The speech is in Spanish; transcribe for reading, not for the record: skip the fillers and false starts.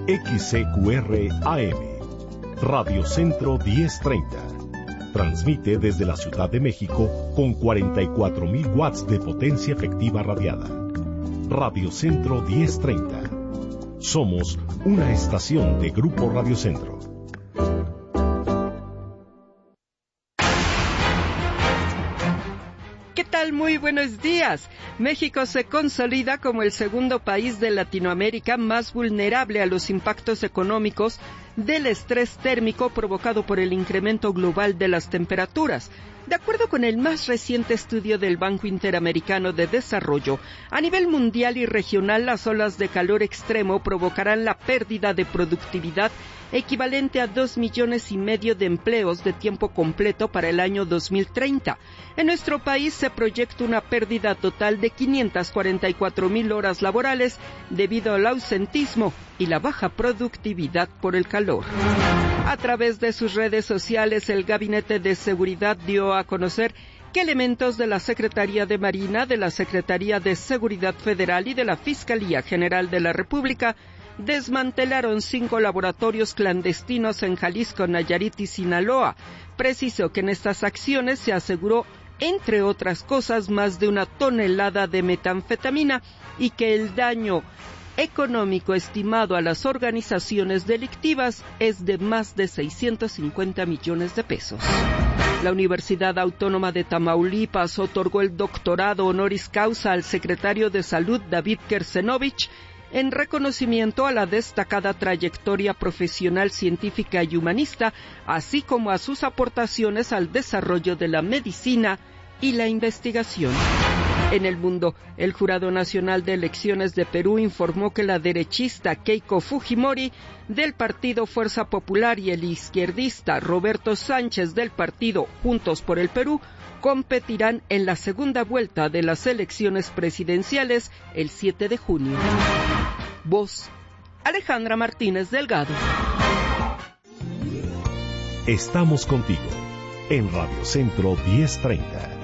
XCQR AM, Radio Centro 1030. Transmite desde la Ciudad de México con 44,000 watts de potencia efectiva radiada. Radio Centro 1030. Somos una estación de Grupo Radio Centro. ¿Qué tal? Muy buenos días. México se consolida como el segundo país de Latinoamérica más vulnerable a los impactos económicos del estrés térmico provocado por el incremento global de las temperaturas. De acuerdo con el más reciente estudio del Banco Interamericano de Desarrollo, a nivel mundial y regional, las olas de calor extremo provocarán la pérdida de productividad equivalente a 2,5 millones de empleos de tiempo completo para el año 2030. En nuestro país se proyecta una pérdida total de 544,000 horas laborales debido al ausentismo y la baja productividad por el calor. A través de sus redes sociales, el Gabinete de Seguridad dio a conocer que elementos de la Secretaría de Marina, de la Secretaría de Seguridad Federal y de la Fiscalía General de la República desmantelaron 5 laboratorios clandestinos en Jalisco, Nayarit y Sinaloa. Precisó que en estas acciones se aseguró, entre otras cosas, más de 1 tonelada de metanfetamina y que el daño económico estimado a las organizaciones delictivas es de más de 650 millones de pesos. La Universidad Autónoma de Tamaulipas otorgó el doctorado honoris causa al secretario de Salud, David Kersenovich, en reconocimiento a la destacada trayectoria profesional, científica y humanista, así como a sus aportaciones al desarrollo de la medicina y la investigación. En el mundo, el Jurado Nacional de Elecciones de Perú informó que la derechista Keiko Fujimori del partido Fuerza Popular y el izquierdista Roberto Sánchez del partido Juntos por el Perú competirán en la segunda vuelta de las elecciones presidenciales el 7 de junio. Voz: Alejandra Martínez Delgado. Estamos contigo en Radio Centro 1030.